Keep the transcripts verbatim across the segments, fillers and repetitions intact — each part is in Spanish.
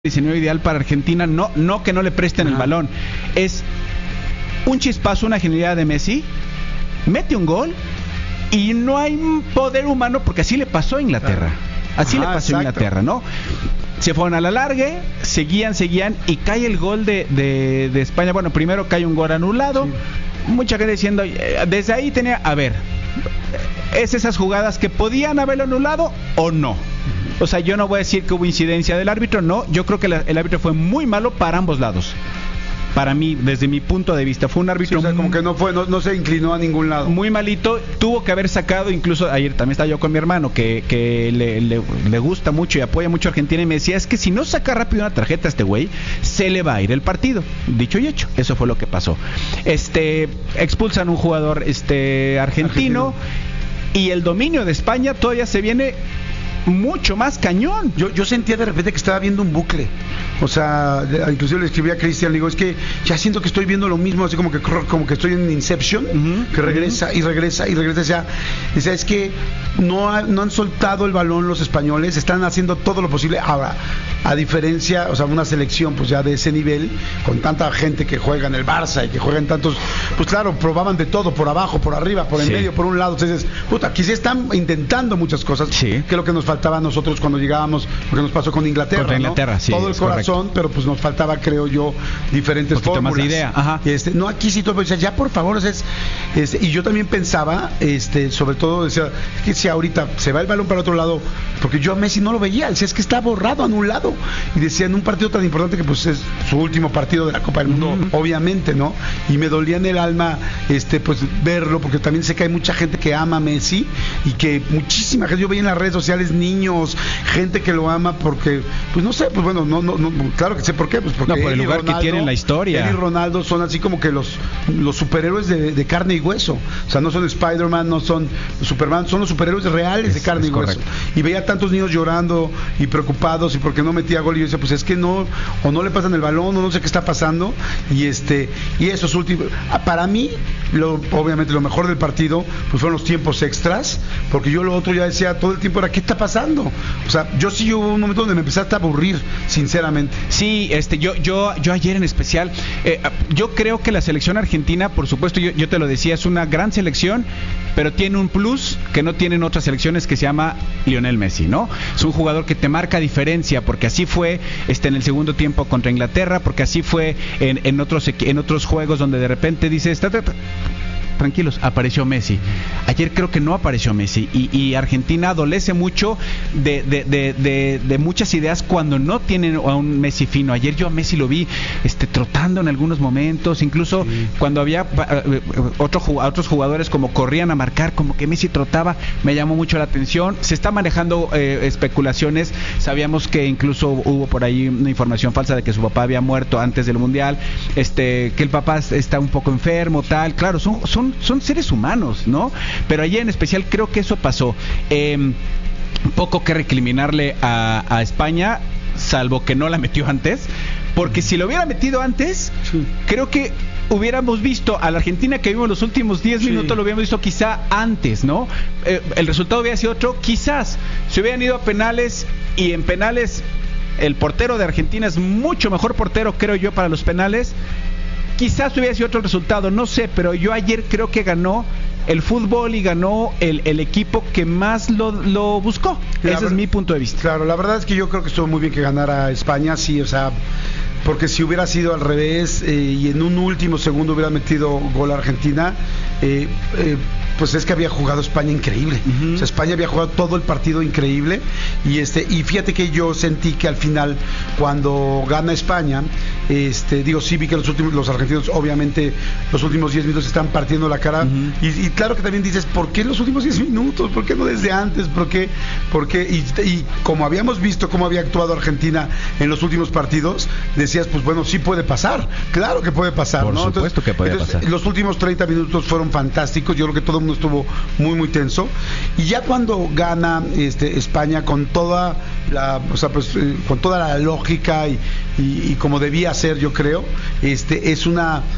diseño ideal para Argentina, no, no que no le presten Ajá. el balón, es un chispazo, una genialidad de Messi, mete un gol y no hay poder humano, porque así le pasó a Inglaterra, así Ajá, le pasó exacto. a Inglaterra, ¿no? Se fueron a la largue, seguían, seguían y cae el gol de, de, de España. Bueno, primero cae un gol anulado, sí. mucha gente diciendo, desde ahí tenía, a ver, es esas jugadas que podían haberlo anulado o no. O sea, yo no voy a decir que hubo incidencia del árbitro, no, yo creo que la, el árbitro fue muy malo para ambos lados. Para mí, desde mi punto de vista, fue un árbitro sí, o sea, como muy, que no fue, no, no se inclinó a ningún lado. Muy malito, tuvo que haber sacado, incluso ayer también estaba yo con mi hermano, que, que le, le, le gusta mucho y apoya mucho a Argentina, y me decía, es que si no saca rápido una tarjeta a este güey, se le va a ir el partido. Dicho y hecho, eso fue lo que pasó. Este, expulsan un jugador este argentino, argentino. Y el dominio de España todavía se viene mucho más cañón. Yo, yo sentía de repente que estaba viendo un bucle. O sea, inclusive le escribí a Cristian, le digo, es que ya siento que estoy viendo lo mismo, así como que como que estoy en Inception, uh-huh, que regresa uh-huh. y regresa y regresa. O sea, o sea es que no, ha, no han soltado el balón los españoles, están haciendo todo lo posible. Ahora, a diferencia, o sea, una selección pues ya de ese nivel, con tanta gente que juega en el Barça y que juega en tantos, pues claro, probaban de todo, por abajo, por arriba, por en sí. medio, por un lado. Entonces, puta, aquí sí están intentando muchas cosas, sí. que es lo que nos faltaba a nosotros cuando llegábamos, lo que nos pasó con Inglaterra, Contra Inglaterra, ¿no? sí, todo el corazón, correcto. Pero pues nos faltaba, creo yo, diferentes fórmulas. Más de idea. Ajá. Este, no, aquí sí todo, o sea, ya por favor, o sea, es, este, y yo también pensaba, este, sobre todo, decía, que si ahorita se va el balón para otro lado, porque yo a Messi no lo veía, decía, es que está borrado, anulado, y decía, en un partido tan importante que pues es su último partido de la Copa del Mundo, uh-huh. obviamente, ¿no? Y me dolía en el alma, este, pues verlo, porque también sé que hay mucha gente que ama a Messi, y que muchísima gente, yo veía en las redes sociales niños, gente que lo ama porque, pues no sé, pues bueno, no, no, no claro que sé por qué, pues porque no, por el lugar Ronaldo, que tiene en la historia. Él y Ronaldo son así como que los, los superhéroes de, de carne y hueso, o sea, no son Spider-Man, no son Superman, son los superhéroes reales es, de carne y hueso. Y veía tantos niños llorando y preocupados y porque no metía gol, y yo decía, pues es que no, o no le pasan el balón, o no sé qué está pasando, y este, y esos últimos, para mí, lo, obviamente lo mejor del partido, pues fueron los tiempos extras, porque yo lo otro ya decía todo el tiempo era, ¿qué está pasando? O sea, yo sí hubo un momento donde me empezaste a aburrir, sinceramente. Sí, este, yo, yo, yo ayer en especial, eh, yo creo que la selección argentina, por supuesto, yo, yo te lo decía, es una gran selección, pero tiene un plus que no tienen otras selecciones, que se llama Lionel Messi, ¿no? Es un jugador que te marca diferencia, porque así fue este, en el segundo tiempo contra Inglaterra, porque así fue en, en otros en otros juegos donde de repente dices, ta, ta, ta, tranquilos, apareció Messi. Ayer creo que no apareció Messi, y, y Argentina adolece mucho de, de, de, de, de muchas ideas cuando no tienen a un Messi fino. Ayer yo a Messi lo vi este, trotando en algunos momentos, incluso sí. cuando había uh, otro, otros jugadores como corrían a marcar, como que Messi trotaba, me llamó mucho la atención. Se está manejando eh, especulaciones, sabíamos que incluso hubo por ahí una información falsa de que su papá había muerto antes del Mundial, este, que el papá está un poco enfermo, tal, claro, son, son son seres humanos, ¿no? Pero ayer en especial creo que eso pasó. Eh, poco que recriminarle a, a España, salvo que no la metió antes, porque si lo hubiera metido antes, sí. creo que hubiéramos visto a la Argentina que vimos los últimos diez minutos, sí. lo hubiéramos visto quizá antes, ¿no? Eh, el resultado hubiera sido otro, quizás se hubieran ido a penales, y en penales el portero de Argentina es mucho mejor portero, creo yo, para los penales. Quizás hubiera sido otro resultado, no sé, pero yo ayer creo que ganó el fútbol y ganó el, el equipo que más lo, lo buscó. La Ese ver, es mi punto de vista. Claro, la verdad es que yo creo que estuvo muy bien que ganara España, sí, o sea, porque si hubiera sido al revés eh, y en un último segundo hubiera metido gol a Argentina, eh, eh, pues es que había jugado España increíble. Uh-huh. O sea, España había jugado todo el partido increíble, y este y fíjate que yo sentí que al final, cuando gana España, este digo, sí vi que los últimos los argentinos, obviamente, los últimos diez minutos están partiendo la cara, uh-huh. y, y claro que también dices, ¿por qué los últimos diez minutos? ¿Por qué no desde antes? ¿Por qué? ¿Por qué? Y, y como habíamos visto cómo había actuado Argentina en los últimos partidos, decías, pues bueno, sí puede pasar, claro que puede pasar, Por ¿no? supuesto entonces, que puede entonces, pasar. Los últimos treinta minutos fueron fantásticos, yo creo que todo el mundo estuvo muy muy tenso, y ya cuando gana este España con toda la, o sea, pues, eh, con toda la lógica y, y, y como debía ser, yo creo, este es una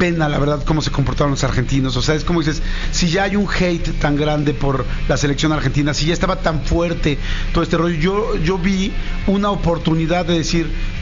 pena, la verdad, cómo se comportaron los argentinos. O sea, es como dices, si ya hay un hate tan grande por la selección argentina, si ya estaba tan fuerte todo este rollo, yo, yo vi una oportunidad de decir,